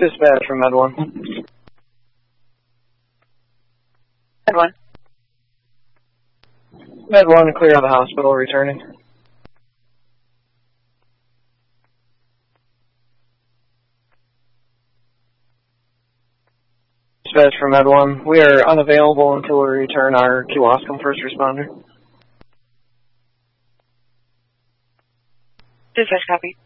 Dispatch from Med 1. Med 1. Med 1, clear of the hospital, returning. Dispatch from Med 1, we are unavailable until we return our Kewaskum first responder. Dispatch copy.